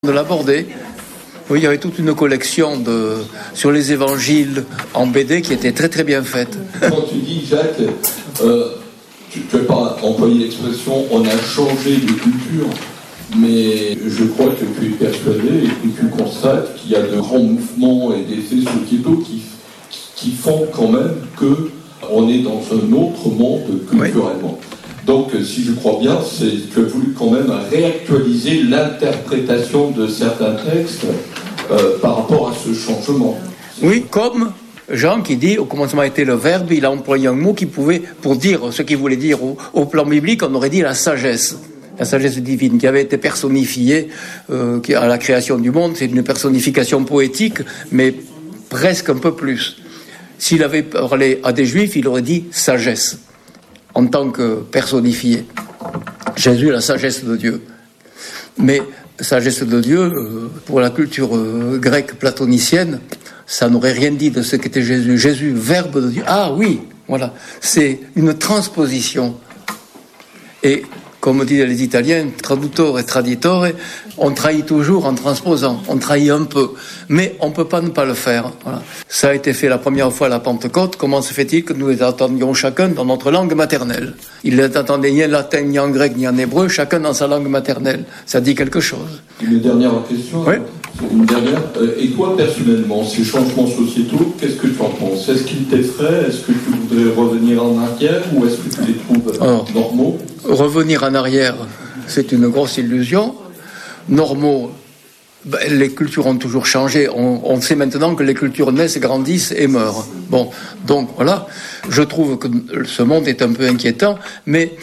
de l'aborder. Oui, il y avait toute une collection sur les évangiles en BD qui était très très bien faite. Quand tu dis, Jacques, tu n'as pas employé l'expression « on a changé de culture », mais je crois que tu es persuadé et que tu constates qu'il y a de grands mouvements et des effets sociétaux qui font quand même qu'on est dans un autre monde culturellement. Oui. Donc, si je crois bien, tu as voulu quand même réactualiser l'interprétation de certains textes par rapport à ce changement. Oui, comme Jean qui dit, au commencement était le Verbe, il a employé un mot qui pouvait, pour dire ce qu'il voulait dire au plan biblique, on aurait dit la sagesse divine, qui avait été personnifiée à la création du monde. C'est une personnification poétique, mais presque un peu plus. S'il avait parlé à des Juifs, il aurait dit sagesse, en tant que personnifié. Jésus, la sagesse de Dieu. Mais sagesse de Dieu, pour la culture grecque platonicienne, ça n'aurait rien dit de ce qu'était Jésus. Jésus, Verbe de Dieu. Ah oui, voilà. C'est une transposition. Et comme disent les Italiens, traduttore et traditore, on trahit toujours en transposant, on trahit un peu, mais on ne peut pas ne pas le faire. Voilà. Ça a été fait la première fois à la Pentecôte. Comment se fait-il que nous les attendions chacun dans notre langue maternelle? Ils ne les attendaient ni en latin, ni en grec, ni en hébreu, chacun dans sa langue maternelle. Ça dit quelque chose. Une dernière question. Oui. Une dernière. Et toi, personnellement, ces changements sociétaux, qu'est-ce que tu en penses? Est-ce qu'ils t'effraient? Est-ce que tu voudrais revenir en arrière? Ou est-ce que tu les trouves normaux? Revenir en arrière, c'est une grosse illusion. Normaux, les cultures ont toujours changé. On sait maintenant que les cultures naissent, grandissent et meurent. Bon, donc voilà. Je trouve que ce monde est un peu inquiétant, mais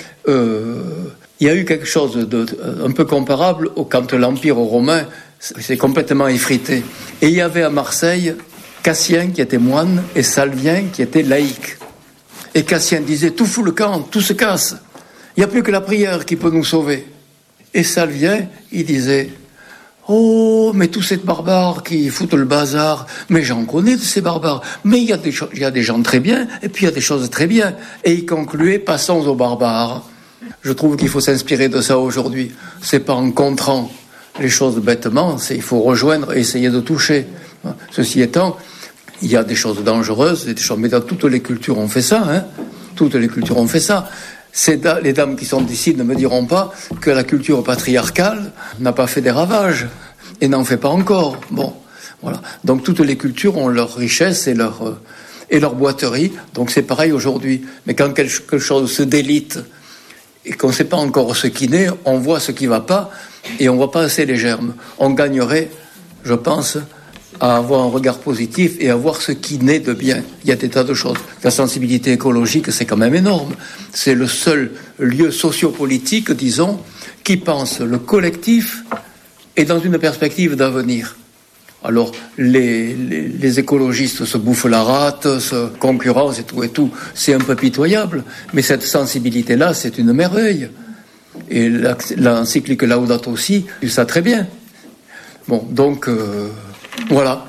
il y a eu quelque chose un peu comparable quand l'Empire romain s'est complètement effrité. Et il y avait à Marseille Cassien qui était moine et Salvien qui était laïc. Et Cassien disait « tout fout le camp, tout se casse. Il n'y a plus que la prière qui peut nous sauver. » Et Salvien, il disait « oh, mais tous ces barbares qui foutent le bazar, mais j'en connais de ces barbares. Mais il y a des gens très bien, et puis il y a des choses très bien. » Et il concluait « passons aux barbares. » Je trouve qu'il faut s'inspirer de ça aujourd'hui. C'est pas en contrant les choses bêtement, il faut rejoindre et essayer de toucher. Ceci étant, il y a des choses dangereuses, mais dans toutes les cultures on fait ça. Hein. Toutes les cultures ont fait ça. Les dames qui sont ici ne me diront pas que la culture patriarcale n'a pas fait des ravages et n'en fait pas encore. Bon, voilà. Donc toutes les cultures ont leur richesse et leur boiterie. Donc c'est pareil aujourd'hui. Mais quand quelque chose se délite et qu'on ne sait pas encore ce qui naît, on voit ce qui ne va pas et on voit pas assez les germes. On gagnerait, je pense, à avoir un regard positif et à voir ce qui naît de bien. Il y a des tas de choses. La sensibilité écologique, c'est quand même énorme. C'est le seul lieu sociopolitique, disons, qui pense le collectif et dans une perspective d'avenir. Alors, les écologistes se bouffent la rate, se concurrencent et tout. C'est un peu pitoyable. Mais cette sensibilité-là, c'est une merveille. Et l'encyclique Laudato Si dit ça très bien. Bon, donc... voilà.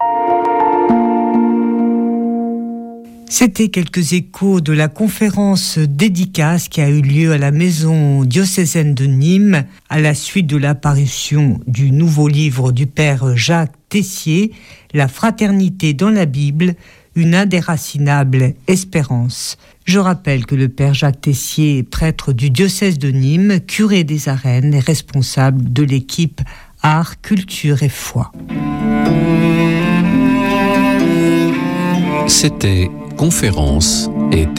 C'était quelques échos de la conférence dédicace qui a eu lieu à la maison diocésaine de Nîmes à la suite de l'apparition du nouveau livre du père Jacques Tessier, La fraternité dans la Bible, une indéracinable espérance. Je rappelle que le père Jacques Tessier est prêtre du diocèse de Nîmes, curé des Arènes et responsable de l'équipe Art, Culture et Foi. C'était Conférence et